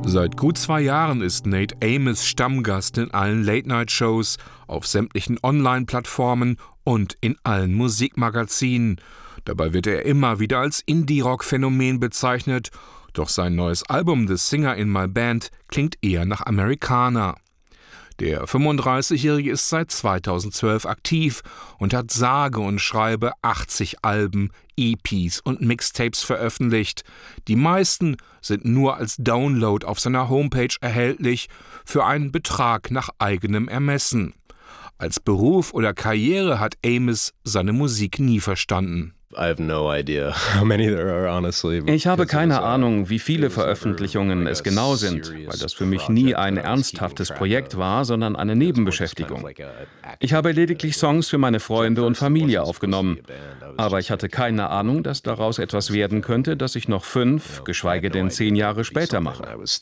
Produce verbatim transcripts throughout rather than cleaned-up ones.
Seit gut zwei Jahren ist Nate Amos Stammgast in allen Late-Night-Shows, auf sämtlichen Online-Plattformen und in allen Musikmagazinen. Dabei wird er immer wieder als Indie-Rock-Phänomen bezeichnet, doch sein neues Album The Singer in My Band klingt eher nach Amerikaner. Der fünfunddreißigjährige ist seit zweitausendzwölf aktiv und hat sage und schreibe achtzig Alben, E Ps und Mixtapes veröffentlicht. Die meisten sind nur als Download auf seiner Homepage erhältlich, für einen Betrag nach eigenem Ermessen. Als Beruf oder Karriere hat Amos seine Musik nie verstanden. Ich habe keine Ahnung, wie viele Veröffentlichungen es genau sind, weil das für mich nie ein ernsthaftes Projekt war, sondern eine Nebenbeschäftigung. Ich habe lediglich Songs für meine Freunde und Familie aufgenommen, aber ich hatte keine Ahnung, dass daraus etwas werden könnte, das ich noch fünf, geschweige denn zehn Jahre später mache.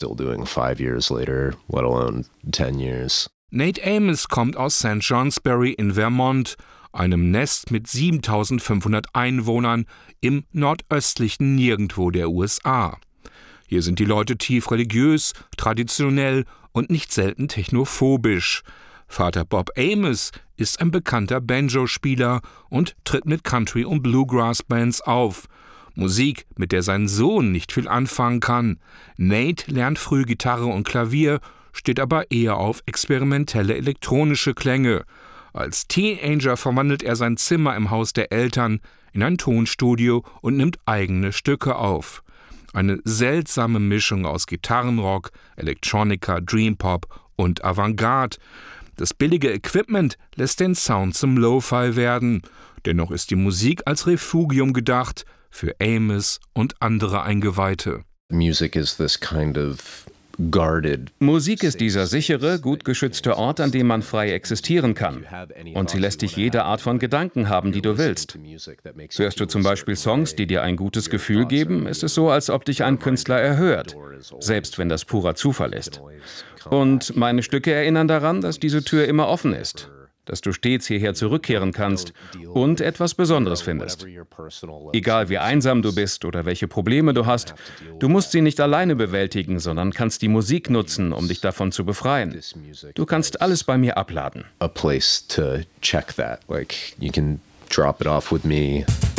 Nate Amos kommt aus Saint Johnsbury in Vermont, einem Nest mit siebentausendfünfhundert Einwohnern im nordöstlichen Nirgendwo der U S A. Hier sind die Leute tief religiös, traditionell und nicht selten technophobisch. Vater Bob Amos ist ein bekannter Banjo-Spieler und tritt mit Country- und Bluegrass-Bands auf. Musik, mit der sein Sohn nicht viel anfangen kann. Nate lernt früh Gitarre und Klavier, steht aber eher auf experimentelle elektronische Klänge. Als Teenager verwandelt er sein Zimmer im Haus der Eltern in ein Tonstudio und nimmt eigene Stücke auf. Eine seltsame Mischung aus Gitarrenrock, Electronica, Dreampop und Avantgarde. Das billige Equipment lässt den Sound zum Lo-Fi werden. Dennoch ist die Musik als Refugium gedacht für Amos und andere Eingeweihte. Music is this kind of Musik ist dieser sichere, gut geschützte Ort, an dem man frei existieren kann. Und sie lässt dich jede Art von Gedanken haben, die du willst. Hörst du zum Beispiel Songs, die dir ein gutes Gefühl geben, ist es so, als ob dich ein Künstler erhört, selbst wenn das purer Zufall ist. Und meine Stücke erinnern daran, dass diese Tür immer offen ist, dass du stets hierher zurückkehren kannst und etwas Besonderes findest. Egal wie einsam du bist oder welche Probleme du hast, du musst sie nicht alleine bewältigen, sondern kannst die Musik nutzen, um dich davon zu befreien. Du kannst alles bei mir abladen. A place to check that, like you can drop it off with me.